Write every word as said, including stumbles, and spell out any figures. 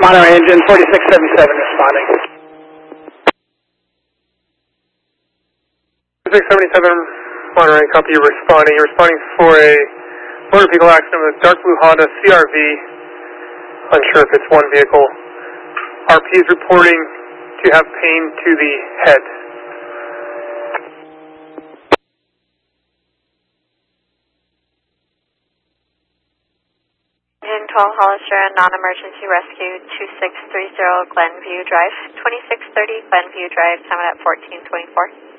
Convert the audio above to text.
Monterey engine forty-six seventy-seven responding. forty-six seventy-seven Monterey, copy, you're responding. You're responding for a motor vehicle accident with a dark blue Honda C R V. Unsure if it's one vehicle. R P is reporting to have pain to the head. Engine twelve Hollister, non-emergency rescue, two six three zero Glenview Drive, twenty-six thirty Glenview Drive, time at fourteen twenty-four.